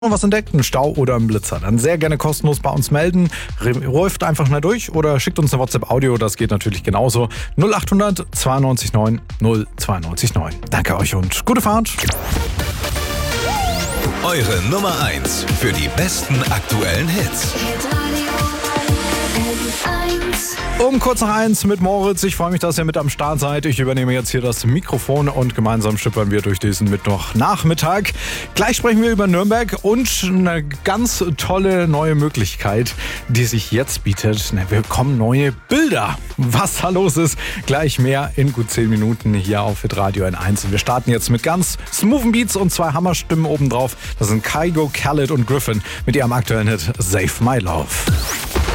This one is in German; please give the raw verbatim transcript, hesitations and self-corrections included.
was entdeckt, einen Stau oder einen Blitzer, dann sehr gerne kostenlos bei uns melden. Ruft einfach schnell durch oder schickt uns eine WhatsApp-Audio, das geht natürlich genauso. null acht hundert zweiundneunzig neun null zweiundneunzig neun. Danke euch und gute Fahrt. Eure Nummer eins für die besten aktuellen Hits. Um kurz nach eins mit Moritz. Ich freue mich, dass ihr mit am Start seid. Ich übernehme jetzt hier das Mikrofon und gemeinsam schippern wir durch diesen Mittwochnachmittag. Gleich sprechen wir über Nürnberg und eine ganz tolle neue Möglichkeit, die sich jetzt bietet. Wir bekommen neue Bilder. Was da los ist, gleich mehr in gut zehn Minuten hier auf hitradio N eins. Und wir starten jetzt mit ganz smoothen Beats und zwei Hammerstimmen obendrauf. Das sind Kygo, Khaled und Griffin mit ihrem aktuellen Hit Save My Love.